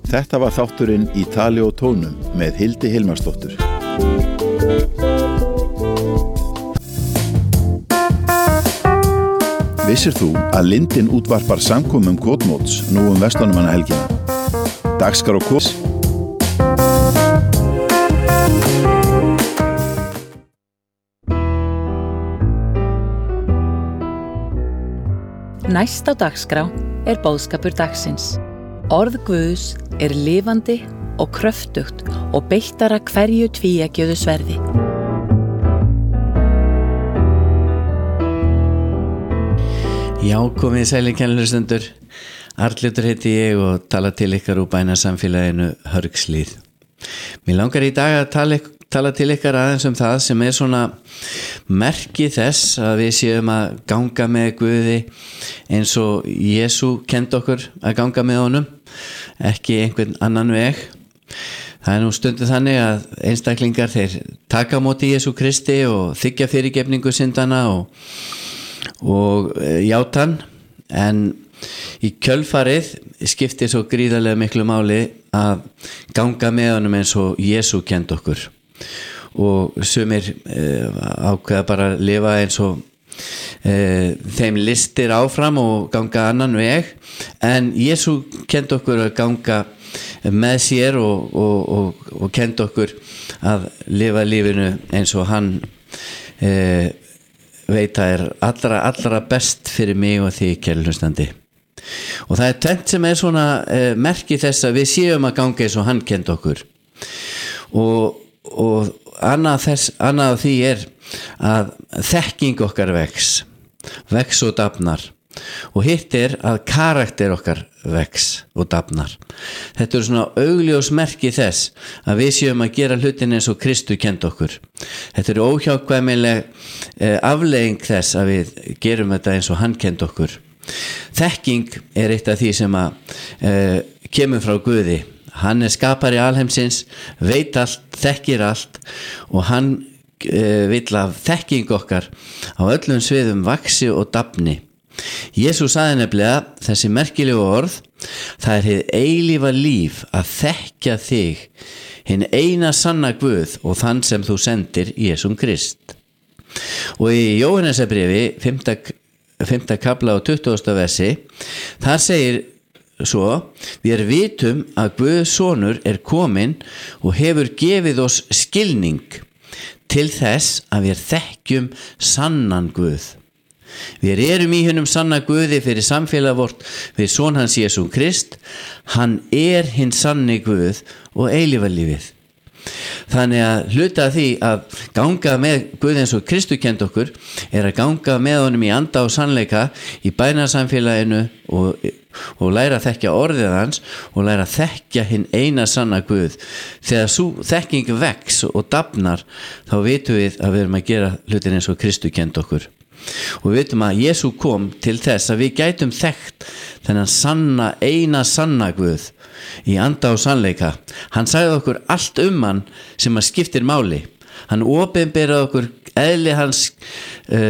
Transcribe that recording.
Þetta var þátturinn Í tali og tónum með Hildi Hilmarsdóttur. Vissir þú að Lindin útvarpar samkomum kvótmóts nú Vestmannaeyjahelgina? Dagskrá kvóts. Næst á dagskrá boðskapur dagsins. Orð Guðs lifandi og kröftugt og beittara hverju tvíeggjuðu sverði. Já, komið sælir kennlustendur. Arnljótur heiti ég og tala til ykkar úr bænasamfélaginu Hörgslíð. Mér langar í dag að tala til ykkar aðeins það sem svona merki þess að við séum að ganga með Guði eins og Jesú kenndi okkur að ganga með honum, ekki einhvern annan veg. Það nú stundum þannig að einstaklingar þeir taka á móti Jesú Kristi og þiggja fyrirgefningu syndana og játa hann, en í kjölfarið skiptir svo gríðarlega miklu máli að ganga með honum eins og Jesú kenndi okkur. Og sumir ákveða bara að lifa eins og þeim listir áfram og ganga annan veg, en Jesú kenndi okkur að ganga með sér og kenndi okkur að lifa lífinu eins og hann veit að allra best fyrir mig og því kæru hlustandi. Og það tvennt sem svona merki þess að við séum að ganga eins og hann kenndi okkur, og annað af því að þekking okkar vex og dafnar, og hitt að karakter okkar vex og dafnar. Þetta svona augljós merki þess að við séum að gera hlutin eins og Kristur kenndi okkur. Þetta óhjákvæmileg afleiðing þess að við gerum þetta eins og hann kenndi okkur. Þekking eitt af því sem kemur frá Guði. Hann skapari alheimsins, veit allt, þekkir allt, og hann vill að þekking okkar á öllum sviðum vaxi og dafni. Jesús sagði nefnilega þessi merkilegu orð: það hið eilífa líf að þekkja þig, hinn eina sanna Guð og þann sem þú sendir, Jesúm Krist. Og í Jóhannesarbréfi 5. kafla og 20. versi, þar segir svo: við vitum að Guðs sonur kominn og hefur gefið oss skilning til þess að við þekkjum sannan Guð. Við erum í hinum sanna Guði fyrir samfélag vort við son hans Jesú Krist. Hann hinn sanni Guð og eilífa lífið. Þannig að hluta því að ganga með Guð eins og Kristur kenndi okkur að ganga með honum í anda og sannleika í bænasamfélaginu og læra að þekkja orðið hans og læra að þekkja hinn eina sanna Guð. Þegar sú þekking vex og dafnar, þá vitum við að við erum að gera hlutin eins og Kristur kenndi okkur. Og við vitum að Jesú kom til þess að við gætum þekkt þennan eina sanna Guð í anda og sannleika. Hann sagði okkur allt hann sem skiptir máli. Hann opinberaði okkur eðli hans